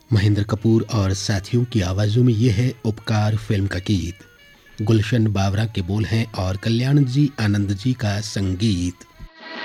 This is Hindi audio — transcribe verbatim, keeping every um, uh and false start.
महेंद्र कपूर और साथियों की आवाज़ों में ये है उपकार फिल्म का गीत। गुलशन बावरा के बोल हैं और कल्याण जी आनंद जी का संगीत।